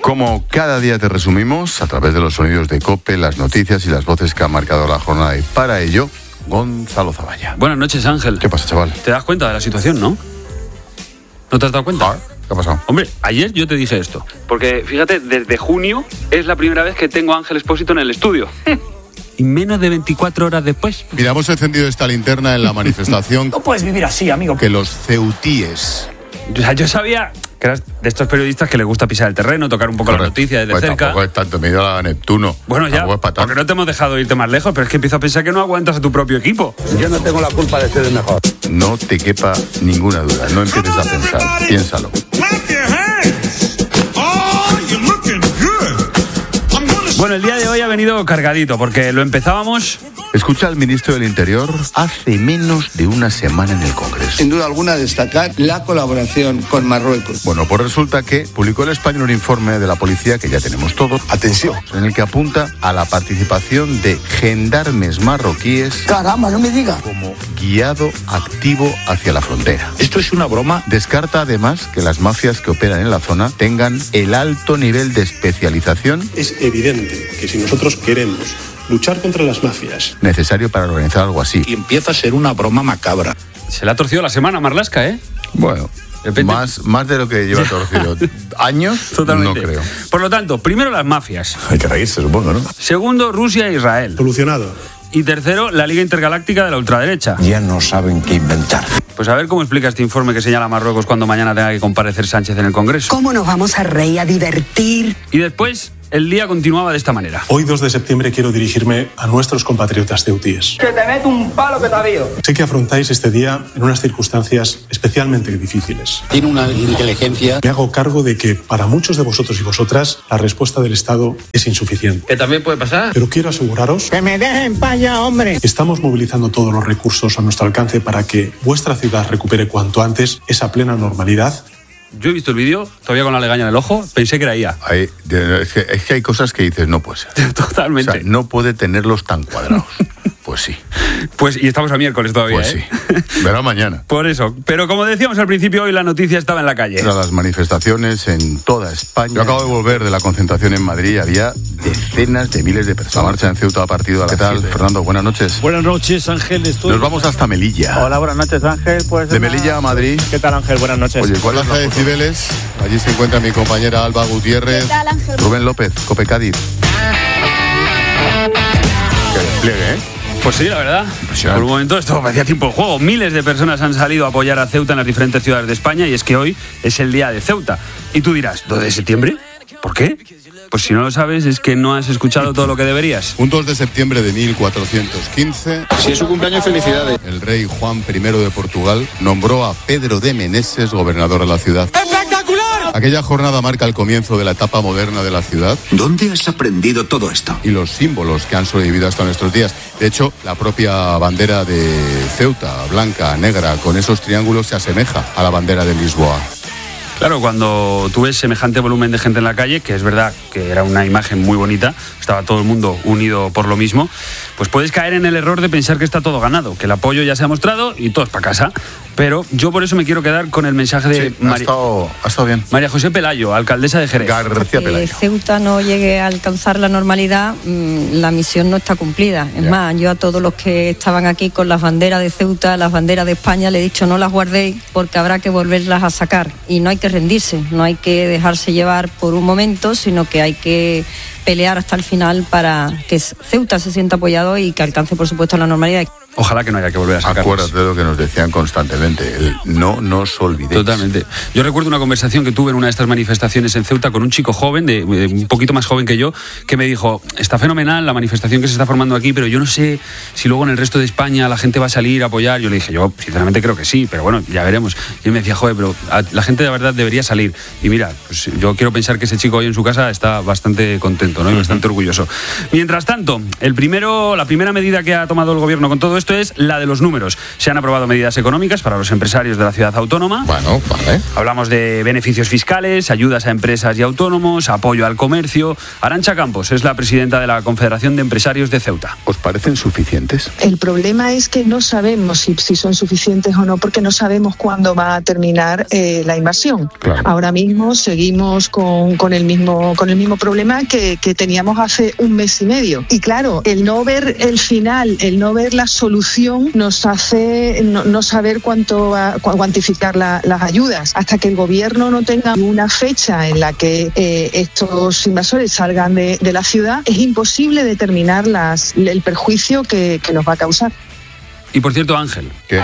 Como cada día te resumimos, a través de los sonidos de COPE, las noticias y las voces que han marcado la jornada. Y para ello, Gonzalo Zavalla. Buenas noches, Ángel. ¿Qué pasa, chaval? ¿Te das cuenta de la situación, no? ¿No te has dado cuenta? ¿Qué ha pasado? Hombre, ayer yo te dije esto. Porque, fíjate, desde junio es la primera vez que tengo a Ángel Expósito en el estudio. Y menos de 24 horas después. Mira, hemos encendido esta linterna en la manifestación. No puedes vivir así, amigo. Que los ceutíes... Yo sabía que eras de estos periodistas que les gusta pisar el terreno, tocar un poco la noticia desde cerca. Tampoco es tanto, me he ido a Neptuno. Bueno, ya, porque no te hemos dejado irte más lejos, pero es que empiezo a pensar que no aguantas a tu propio equipo. Yo no tengo la culpa de ser el mejor. No te quepa ninguna duda, no empieces a pensar, piénsalo. Bueno, el día de hoy ha venido cargadito, porque lo empezábamos... Escucha al ministro del Interior hace menos de una semana en el Congreso. Sin duda alguna destacar la colaboración con Marruecos. Bueno, pues resulta que publicó El Español un informe de la policía que ya tenemos todos. Atención. En el que apunta a la participación de gendarmes marroquíes. Caramba, no me diga. Como guiado activo hacia la frontera. ¿Esto es una broma? Descarta además que las mafias que operan en la zona tengan el alto nivel de especialización. Es evidente que si nosotros queremos luchar contra las mafias, necesario para organizar algo así. Y empieza a ser una broma macabra. Se le ha torcido la semana a Marlaska, ¿eh? Bueno, más de lo que lleva torcido. ¿Años? Totalmente. No creo. Por lo tanto, primero las mafias. Hay que reírse, supongo, ¿no? Segundo, Rusia e Israel. solucionado. Y tercero, la Liga Intergaláctica de la Ultraderecha. Ya no saben qué inventar. Pues a ver cómo explica este informe que señala Marruecos cuando mañana tenga que comparecer Sánchez en el Congreso. ¿Cómo nos vamos a reír, a divertir? Y después... el día continuaba de esta manera. Hoy, 2 de septiembre, quiero dirigirme a nuestros compatriotas ceutíes. Que te meto un palo que te avío. Sé que afrontáis este día en unas circunstancias especialmente difíciles. Tiene una inteligencia. Me hago cargo de que para muchos de vosotros y vosotras la respuesta del Estado es insuficiente. ¿Que también puede pasar? Pero quiero aseguraros Que me dejen pa' allá, hombre. Estamos movilizando todos los recursos a nuestro alcance para que vuestra ciudad recupere cuanto antes esa plena normalidad. Yo he visto el vídeo, todavía con la legaña en el ojo, pensé que era IA. Es que hay cosas que dices, no puede ser. Totalmente. O sea, no puede tenerlos tan cuadrados. Pues sí. Pues, y estamos a miércoles todavía, Pues sí. Verá mañana. Por eso. Pero como decíamos al principio, hoy la noticia estaba en la calle. Tras las manifestaciones en toda España. Yo acabo de volver de la concentración en Madrid. Había decenas de miles de personas. La marcha en Ceuta ha partido a la... ¿Qué tal, Fernando? Buenas noches. Buenas noches, Ángel. Nos vamos hasta Melilla. Hola, buenas noches, Ángel. Pues de Melilla a Madrid. ¿Qué tal, Ángel? Buenas noches. Oye, ¿cuál es la decibeles? Allí se encuentra mi compañera Alba Gutiérrez. ¿Qué tal, Ángel? Rubén López, COPE Cádiz. Qué despliegue, ¿eh? Pues sí, la verdad. Por un momento esto parecía tiempo de juego. Miles de personas han salido a apoyar a Ceuta en las diferentes ciudades de España y es que hoy es el día de Ceuta. Y tú dirás, ¿2 de septiembre? ¿Por qué? Pues si no lo sabes es que no has escuchado todo lo que deberías. Un 2 de septiembre de 1415. Si es su cumpleaños, felicidades. El rey Juan I de Portugal nombró a Pedro de Meneses gobernador de la ciudad. ¡Espectacular! Aquella jornada marca el comienzo de la etapa moderna de la ciudad. ¿Dónde has aprendido todo esto? Y los símbolos que han sobrevivido hasta nuestros días. De hecho, la propia bandera de Ceuta, blanca, negra, con esos triángulos, se asemeja a la bandera de Lisboa. Claro, cuando tú ves semejante volumen de gente en la calle, que es verdad que era una imagen muy bonita, estaba todo el mundo unido por lo mismo, pues puedes caer en el error de pensar que está todo ganado, que el apoyo ya se ha mostrado y todos para casa. Pero yo por eso me quiero quedar con el mensaje de ha estado bien. María José Pelayo, alcaldesa de Jerez. García Pelayo. Que Ceuta no llegue a alcanzar la normalidad, la misión no está cumplida. Es más, yo a todos los que estaban aquí con las banderas de Ceuta, las banderas de España, le he dicho no las guardéis porque habrá que volverlas a sacar. Y no hay que rendirse, no hay que dejarse llevar por un momento, sino que hay que pelear hasta el final para que Ceuta se sienta apoyado y que alcance, por supuesto, la normalidad. Ojalá que no haya que volver a sacarlos. Acuérdate de lo que nos decían constantemente, el no nos olvidéis. Totalmente. Yo recuerdo una conversación que tuve en una de estas manifestaciones en Ceuta con un chico joven, de un poquito más joven que yo, que me dijo, está fenomenal la manifestación que se está formando aquí, pero yo no sé si luego en el resto de España la gente va a salir a apoyar. Yo le dije, yo sinceramente creo que sí, pero bueno, ya veremos. Y él me decía, joder, pero la gente de verdad debería salir. Y mira, pues yo quiero pensar que ese chico hoy en su casa está bastante contento, ¿no? Y bastante orgulloso. Mientras tanto, la primera medida que ha tomado el gobierno con todo supuesto, es la de los números. Se han aprobado medidas económicas para los empresarios de la ciudad autónoma. Bueno, vale. Hablamos de beneficios fiscales, ayudas a empresas y autónomos, apoyo al comercio. Arantxa Campos es la presidenta de la Confederación de Empresarios de Ceuta. ¿Os parecen suficientes? El problema es que no sabemos si son suficientes o no, porque no sabemos cuándo va a terminar la invasión. Claro. Ahora mismo seguimos con el mismo problema que teníamos hace un mes y medio. Y claro, el no ver el final, el no ver la solución, nos hace no saber cuantificar las ayudas. Hasta que el gobierno no tenga una fecha en la que estos invasores salgan de la ciudad, es imposible determinar el perjuicio que nos va a causar. Y por cierto, Ángel. ¿Qué?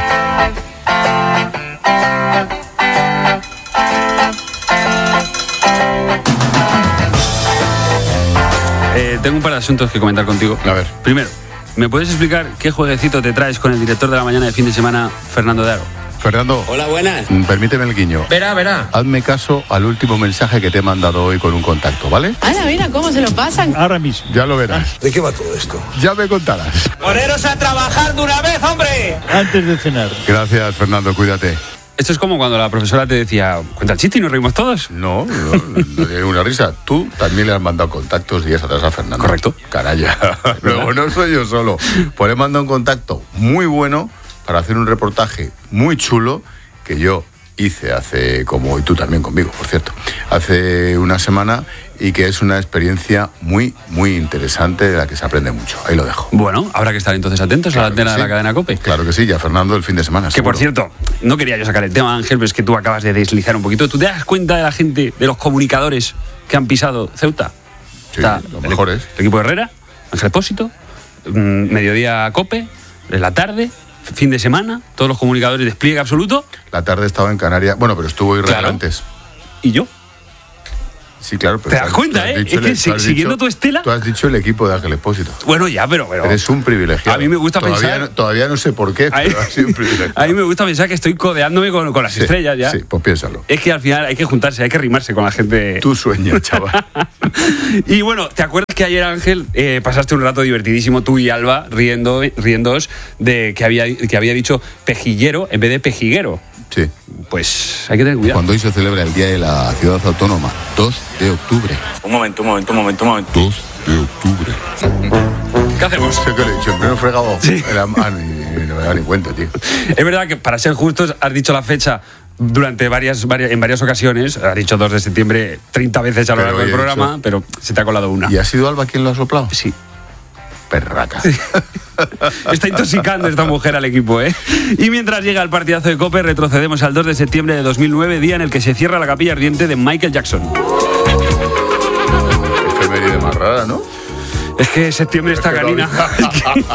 Tengo un par de asuntos que comentar contigo. A ver. Primero, ¿me puedes explicar qué jueguecito te traes con el director de la mañana de fin de semana, Fernando de Aro? Fernando. Hola, buenas. Permíteme el guiño. Verá. Hazme caso al último mensaje que te he mandado hoy con un contacto, ¿vale? Mira, ¿cómo se lo pasan? Ahora mismo. Ya lo verás. ¿De qué va todo esto? Ya me contarás. ¡Poneros a trabajar de una vez, hombre! Antes de cenar. Gracias, Fernando, cuídate. Esto es como cuando la profesora te decía, cuenta el chiste y nos reímos todos. No tiene una risa. Tú también le has mandado contactos días atrás a Fernando. Correcto. Caralla. Luego no soy yo solo. Pues le he mandado un contacto muy bueno para hacer un reportaje muy chulo que yo hice hace, como y tú también conmigo, por cierto, hace una semana, y que es una experiencia muy, muy interesante de la que se aprende mucho. Ahí lo dejo. Bueno, habrá que estar entonces atentos a la antena de la cadena COPE. Claro que sí, ya Fernando el fin de semana. Que seguro. por cierto, no quería yo sacar el tema, Ángel, pero es que tú acabas de deslizar un poquito. ¿Tú te das cuenta de la gente, de los comunicadores que han pisado Ceuta? Sí, los mejores. El equipo de Herrera, Ángel Expósito, Mediodía COPE, en la tarde, fin de semana, todos los comunicadores de despliegue absoluto. La tarde estaba en Canarias. Bueno, pero estuvo Israel Claro. antes. ¿Y yo? Sí, claro. Pero ¿Te das cuenta, tú has eh? dicho Es que siguiendo tu estela. Tú has dicho el equipo de Ángel Expósito. Bueno, ya, pero Eres un privilegiado. a mí me gusta todavía pensar... todavía no sé por qué, pero has sido un privilegiado. A mí me gusta pensar que estoy codeándome con las estrellas ya. Sí, pues piénsalo. Es que al final hay que juntarse, hay que rimarse con la gente. Tu sueño, chaval. Y bueno, ¿te acuerdas que ayer, Ángel, pasaste un rato divertidísimo tú y Alba riéndoos de que había dicho pejillero en vez de pejiguero? Sí. Pues hay que tener cuidado. Cuando hoy se celebra el Día de la Ciudad Autónoma, 2 de octubre. Un momento. 2 de octubre. ¿Qué hacemos? Sé que le he dicho, en pleno fregado. Sí. No me da ni cuenta, tío. Es verdad que, para ser justos, has dicho la fecha durante en varias ocasiones. Has dicho 2 de septiembre 30 veces a lo largo del programa, pero se te ha colado una. ¿Y ha sido Alba quien lo ha soplado? Sí. Perraca. Está intoxicando esta mujer al equipo, ¿eh? Y mientras llega el partidazo de COPE, retrocedemos al 2 de septiembre de 2009, día en el que se cierra la capilla ardiente de Michael Jackson. Efeméride más rara, ¿no? Es que septiembre está canina.